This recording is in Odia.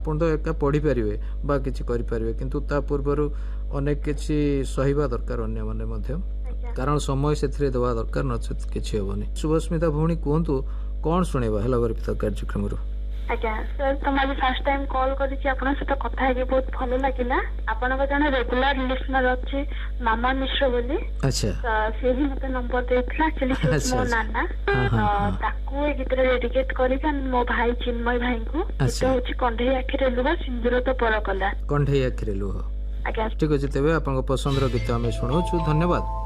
ଆପଣ ତ ଏକା ପଢ଼ିପାରିବେ ବା କିଛି କରିପାରିବେ, କିନ୍ତୁ ତା ପୂର୍ବରୁ ଅନେକ କିଛି ସହିବା ଦରକାର ଅନ୍ୟମାନେ ମଧ୍ୟ, କାରଣ ସମୟ ସେଥିରେ ଦେବା ଦରକାର, ନଚେତ୍ କିଛି ହେବନି। ଶୁଭସ୍ମିତା ଭଉଣୀ କୁହନ୍ତୁ, କ'ଣ ଶୁଣିବା ହେଲା ଗର୍ବିତ କାର୍ଯ୍ୟକ୍ରମରୁ? ଆଜ୍ଞା ସାର୍, ତ ମୁଁ ଆଜି ଫାଷ୍ଟ ଟାଇମ୍ କଲ୍ କରିଛି, ଆପଣଙ୍କ ସହିତ କଥା ହେଇକି ବହୁତ ଭଲ ଲାଗିଲା। ଆପଣଙ୍କ ଜଣେ ରେଗୁଲାର ଲିସନର ଅଛି ମାମା ମିଶ୍ର ବୋଲି, ସେ ହିଁ ମତେ ନମ୍ବର ଦେଇଥିଲା। ଆକ୍ଚୁଆଲି ସେ ମୋ ନାନା, ତାକୁ ଏ ଗୀତରେ ଡେଡିକେଟ କରିକି ମୋ ଭାଇ ଚିନ୍ମୟ ଭାଇଙ୍କୁ। ଗୀତ ହଉଛି କଣ୍ଢେଇ ଆଖିରେ ଲୁହ ସିନ୍ଦୁର ତ ପର କଲା। କଣ୍ଢେଇ ଆଖିରେ ଲୁହ। ଆଜ୍ଞା ଠିକ ଅଛି, ତେବେ ଆପଣଙ୍କ ପସନ୍ଦର ଗୀତ ଆମେ ଶୁଣାଉଛୁ। ଧନ୍ୟବାଦ।